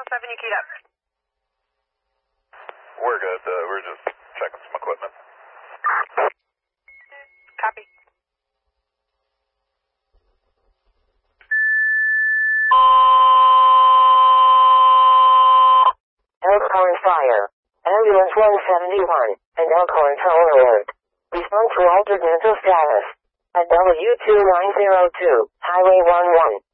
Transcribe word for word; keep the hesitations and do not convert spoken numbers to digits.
seven, you keyed up. We're good. Uh, we're just checking some equipment. Copy. Elkhorn Fire. Ambulance one seventy-one and Elkhorn Tower Alert. Respond to altered mental status. At W two nine zero two, Highway one one.